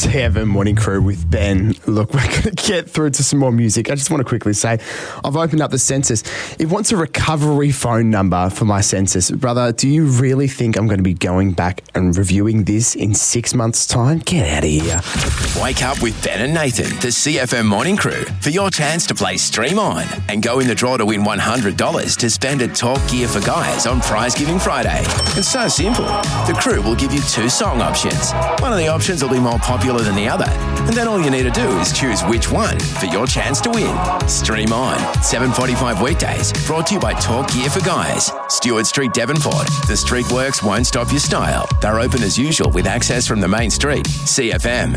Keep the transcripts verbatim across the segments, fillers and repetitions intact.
C F M Morning Crew with Ben. Look, we're going to get through to some more music. I just want to quickly say, I've opened up the census. It wants a recovery phone number for my census. Brother, do you really think I'm going to be going back and reviewing this in six months' time? Get out of here. Wake up with Ben and Nathan, the C F M Morning Crew, for your chance to play Stream On and go in the draw to win one hundred dollars to spend at Talk Gear for Guys on Prize Giving Friday. It's so simple. The crew will give you two song options. One of the options will be more popular than the other, and then all you need to do is choose which one for your chance to win. Stream On, seven forty-five weekdays, brought to you by Talk Gear for Guys. Stewart Street, Devonport. The street works won't stop your style. They're open as usual with access from the main street. C F M.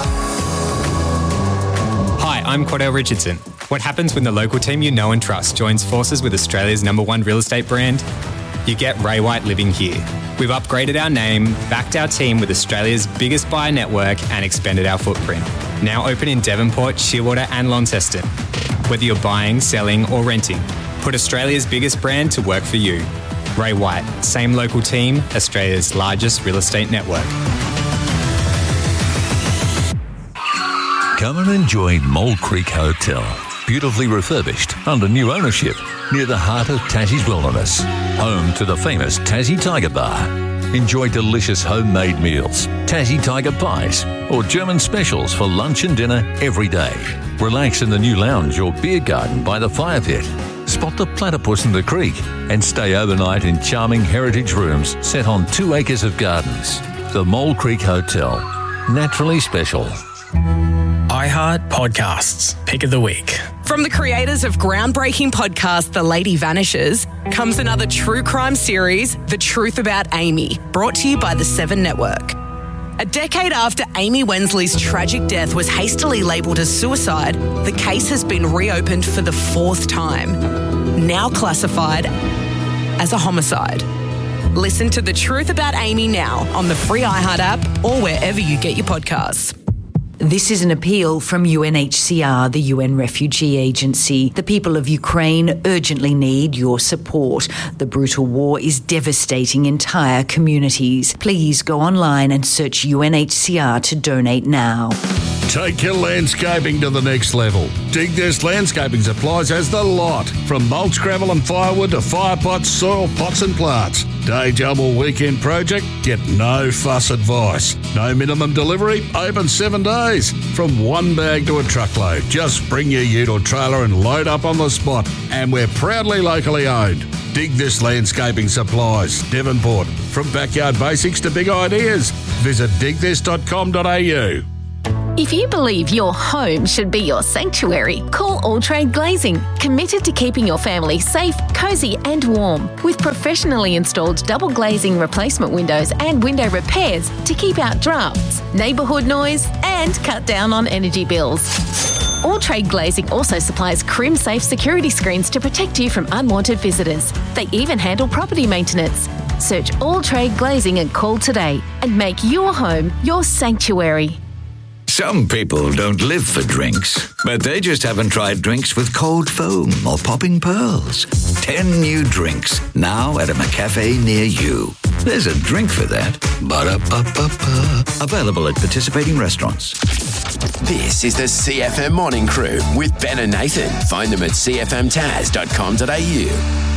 Hi, I'm Cordell Richardson. What happens when the local team you know and trust joins forces with Australia's number one real estate brand? You get Ray White living here. We've upgraded our name, backed our team with Australia's biggest buyer network and expanded our footprint. Now open in Devonport, Shearwater and Launceston. Whether you're buying, selling or renting, put Australia's biggest brand to work for you. Ray White, same local team, Australia's largest real estate network. Come and enjoy Mole Creek Hotel. Beautifully refurbished under new ownership near the heart of Tassie's wilderness. Home to the famous Tassie Tiger Bar. Enjoy delicious homemade meals, Tassie Tiger pies, or German specials for lunch and dinner every day. Relax in the new lounge or beer garden by the fire pit. Spot the platypus in the creek and stay overnight in charming heritage rooms set on two acres of gardens. The Mole Creek Hotel. Naturally special. iHeart Podcasts, Pick of the Week. From the creators of groundbreaking podcast The Lady Vanishes comes another true crime series, The Truth About Amy, brought to you by the Seven Network. A decade after Amy Wensley's tragic death was hastily labelled as suicide, the case has been reopened for the fourth time, now classified as a homicide. Listen to The Truth About Amy now on the free iHeart app or wherever you get your podcasts. This is an appeal from U N H C R, the U N Refugee Agency. The people of Ukraine urgently need your support. The brutal war is devastating entire communities. Please go online and search U N H C R to donate now. Take your landscaping to the next level. Dig This Landscaping Supplies has the lot. From mulch, gravel and firewood to fire pots, soil pots and plants. Day job or weekend project? Get no fuss advice. No minimum delivery? Open seven days. From one bag to a truckload. Just bring your ute or trailer and load up on the spot. And we're proudly locally owned. Dig This Landscaping Supplies, Devonport. From backyard basics to big ideas. Visit dig this dot com dot a u. If you believe your home should be your sanctuary, call All Trade Glazing, committed to keeping your family safe, cosy and warm, with professionally installed double glazing replacement windows and window repairs to keep out drafts, neighbourhood noise and cut down on energy bills. All Trade Glazing also supplies Crim-safe security screens to protect you from unwanted visitors. They even handle property maintenance. Search All Trade Glazing and call today and make your home your sanctuary. Some people don't live for drinks, but they just haven't tried drinks with cold foam or popping pearls. Ten new drinks, now at a McCafe near you. There's a drink for that. Ba-da-ba-ba-ba. Available at participating restaurants. This is the C F M Morning Crew with Ben and Nathan. Find them at c f m taz dot com dot a u.